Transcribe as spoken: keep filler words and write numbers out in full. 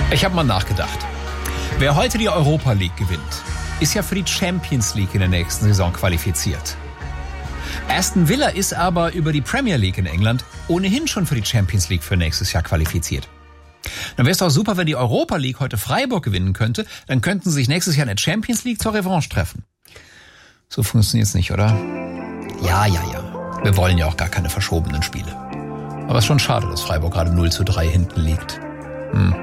Ich habe mal nachgedacht. Wer heute die Europa League gewinnt, ist ja für die Champions League in der nächsten Saison qualifiziert. Aston Villa ist aber über die Premier League in England ohnehin schon für die Champions League für nächstes Jahr qualifiziert. Dann wäre es doch super, wenn die Europa League heute Freiburg gewinnen könnte. Dann könnten sie sich nächstes Jahr in der Champions League zur Revanche treffen. So funktioniert's nicht, oder? Ja, ja, ja. Wir wollen ja auch gar keine verschobenen Spiele. Aber es ist schon schade, dass Freiburg gerade null zu drei hinten liegt. Hm.